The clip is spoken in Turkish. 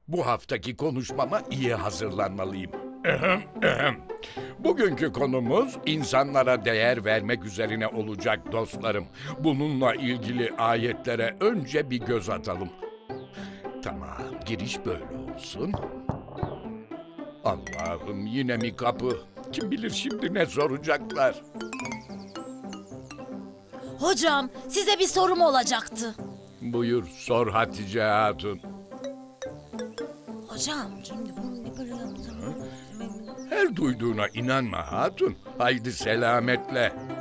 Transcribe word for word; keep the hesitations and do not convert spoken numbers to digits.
Bu haftaki konuşmama iyi hazırlanmalıyım. Ehem, ehem. Bugünkü konumuz insanlara değer vermek üzerine olacak dostlarım. Bununla ilgili ayetlere önce bir göz atalım. Tamam, giriş böyle olsun. Allah'ım, yine mi kapı? Kim bilir şimdi ne soracaklar? Hocam, size bir sorum olacaktı. Buyur, sor Hatice Hatun. Hocam, şimdi bunu ne böyle yapsam? Her duyduğuna inanma Hatun. Haydi selametle.